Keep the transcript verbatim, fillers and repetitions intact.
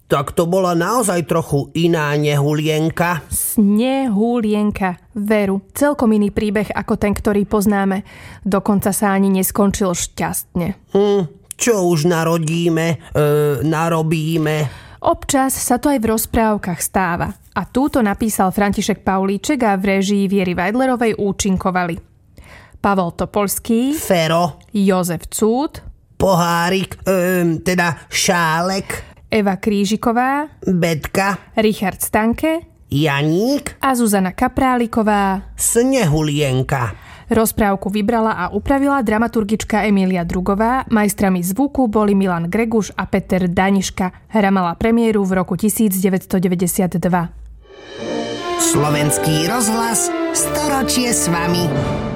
Tak to bola naozaj trochu iná Nehulienka. Snehulienka, veru. Celkom iný príbeh ako ten, ktorý poznáme. Dokonca sa ani neskončil šťastne. Hm, čo už narodíme, e, narobíme. Občas sa to aj v rozprávkach stáva. A túto napísal František Paulíček a v réžii Viery Weidlerovej účinkovali Pavol Topolský, Fero, Jozef Cúd, Pohárik, e, teda Šálek, Eva Krížiková, Betka, Richard Stanke, Janík a Zuzana Kapráliková, Snehulienka. Rozprávku vybrala a upravila dramaturgička Emília Drugová, majstrami zvuku boli Milan Greguš a Peter Daniška. Hra mala premiéru v roku devätnásťstodeväťdesiatdva. Slovenský rozhlas, storočie s vami.